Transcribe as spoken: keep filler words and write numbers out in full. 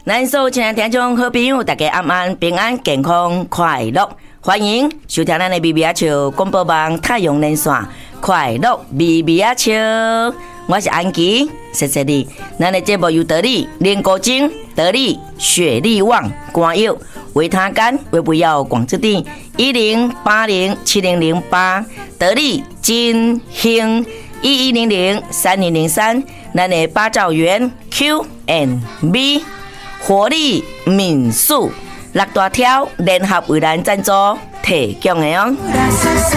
咱所有亲爱的听众好朋友，大家晚安，平安健康快乐，欢迎收听咱的微微仔笑广播网太阳连线，快乐微微仔笑，我是安琪，谢谢你。咱的节目由得力莲果精、得力雪力旺、肝药、维他甘、维补药广之地一零八零七零零八，得力金兴一一零零三零零三，咱的八兆元 Q and B。活力民宿六大条联合为咱赞助提供的哦。